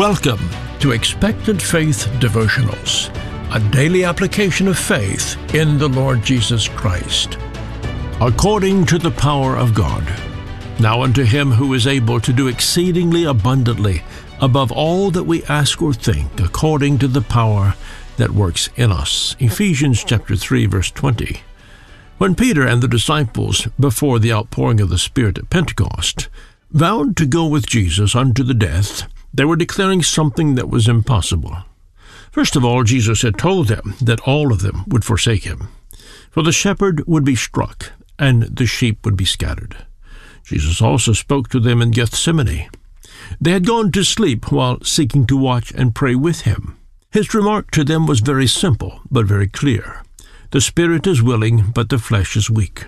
Welcome to Expectant Faith Devotionals, a daily application of faith in the Lord Jesus Christ. According to the power of God, now unto him who is able to do exceedingly abundantly above all that we ask or think, according to the power that works in us. Ephesians chapter 3, verse 20. When Peter and the disciples, before the outpouring of the Spirit at Pentecost, vowed to go with Jesus unto the death, they were declaring something that was impossible. First of all, Jesus had told them that all of them would forsake him, for the shepherd would be struck, and the sheep would be scattered. Jesus also spoke to them in Gethsemane. They had gone to sleep while seeking to watch and pray with him. His remark to them was very simple, but very clear. The spirit is willing, but the flesh is weak.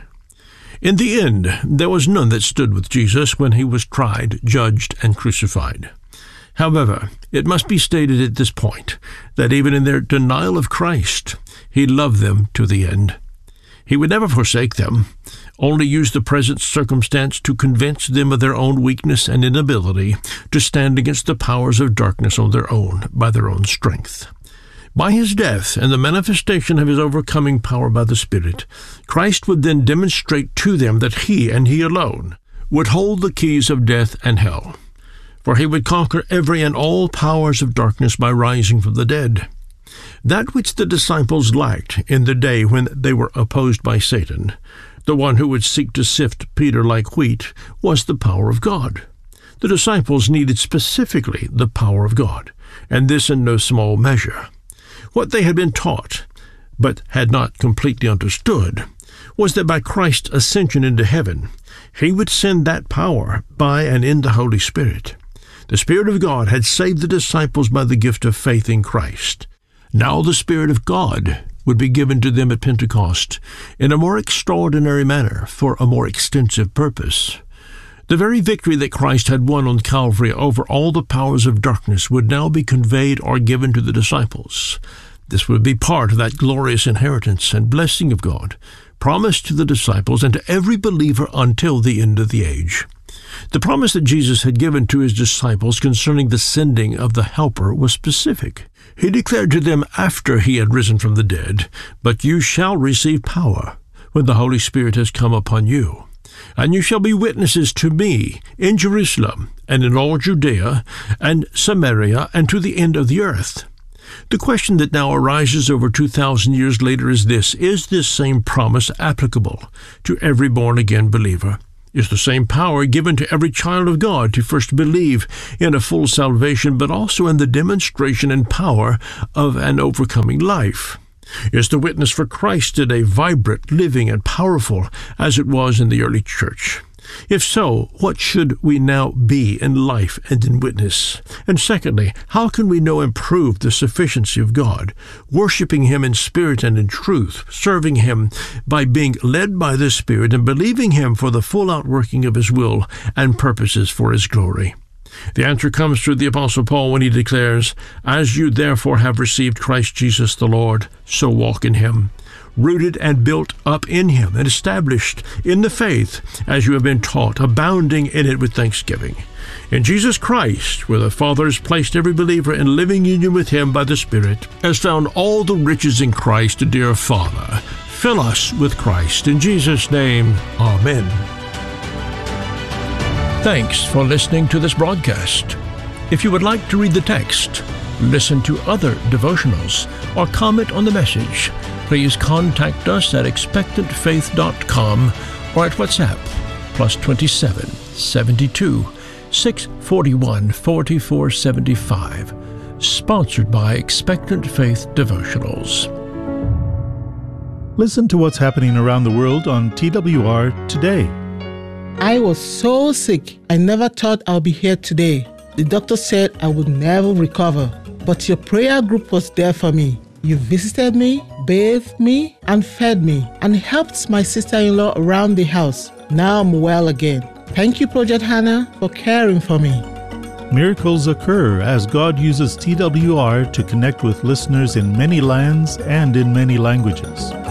In the end, there was none that stood with Jesus when he was tried, judged, and crucified. However, it must be stated at this point that even in their denial of Christ, he loved them to the end. He would never forsake them, only use the present circumstance to convince them of their own weakness and inability to stand against the powers of darkness on their own, by their own strength. By his death and the manifestation of his overcoming power by the Spirit, Christ would then demonstrate to them that he, and he alone, would hold the keys of death and hell. For he would conquer every and all powers of darkness by rising from the dead. That which the disciples lacked in the day when they were opposed by Satan, the one who would seek to sift Peter like wheat, was the power of God. The disciples needed specifically the power of God, and this in no small measure. What they had been taught, but had not completely understood, was that by Christ's ascension into heaven, he would send that power by and in the Holy Spirit. The Spirit of God had saved the disciples by the gift of faith in Christ. Now the Spirit of God would be given to them at Pentecost in a more extraordinary manner for a more extensive purpose. The very victory that Christ had won on Calvary over all the powers of darkness would now be conveyed or given to the disciples. This would be part of that glorious inheritance and blessing of God, promised to the disciples and to every believer until the end of the age. The promise that Jesus had given to his disciples concerning the sending of the Helper was specific. He declared to them after he had risen from the dead, "But you shall receive power when the Holy Spirit has come upon you. And you shall be witnesses to me in Jerusalem, and in all Judea, and Samaria, and to the end of the earth." The question that now arises over 2,000 years later is this: is this same promise applicable to every born-again believer? Is the same power given to every child of God to first believe in a full salvation, but also in the demonstration and power of an overcoming life? Is the witness for Christ today vibrant, living, and powerful as it was in the early church? If so, what should we now be in life and in witness? And secondly, how can we know and prove the sufficiency of God, worshiping him in spirit and in truth, serving him by being led by the Spirit and believing him for the full outworking of his will and purposes for his glory? The answer comes through the Apostle Paul when he declares, "As you therefore have received Christ Jesus the Lord, so walk in him, rooted and built up in him, and established in the faith as you have been taught, abounding in it with thanksgiving." In Jesus Christ, where the Father has placed every believer in living union with him by the Spirit, has found all the riches in Christ, dear Father. Fill us with Christ. In Jesus' name, amen. Thanks for listening to this broadcast. If you would like to read the text, listen to other devotionals, or comment on the message, please contact us at expectantfaith.com or at WhatsApp +27 72 641 4475. Sponsored by Expectant Faith Devotionals. Listen to what's happening around the world on TWR Today. I was so sick, I never thought I'll be here today. The doctor said I would never recover, but your prayer group was there for me. You visited me, bathed me, and fed me, and helped my sister-in-law around the house. Now I'm well again. Thank you, Project Hannah, for caring for me. Miracles occur as God uses TWR to connect with listeners in many lands and in many languages.